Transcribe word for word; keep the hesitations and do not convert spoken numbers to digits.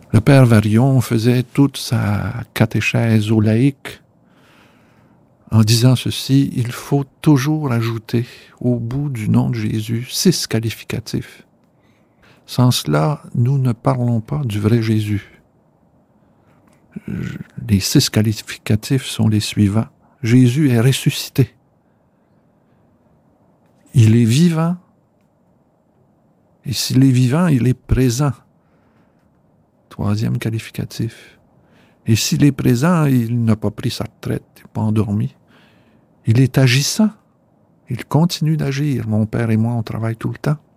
Le père Varion faisait toute sa catéchèse aux laïcs en disant ceci: il faut toujours ajouter au bout du nom de Jésus six qualificatifs. Sans cela, nous ne parlons pas du vrai Jésus. Les six qualificatifs sont les suivants. Jésus est ressuscité. Il est vivant. Et s'il est vivant, il est présent. Troisième qualificatif. Et s'il est présent, il n'a pas pris sa retraite, il n'est pas endormi. Il est agissant. Il continue d'agir. Mon père et moi, on travaille tout le temps.